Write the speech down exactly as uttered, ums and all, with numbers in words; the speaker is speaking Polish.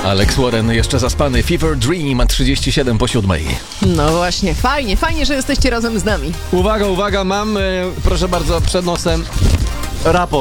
Alex Warren jeszcze zaspany. Fever Dream, trzydzieści siedem po siódmej. No właśnie, fajnie, fajnie, że jesteście razem z nami. Uwaga, uwaga, mam, e, proszę bardzo, przed nosem raport.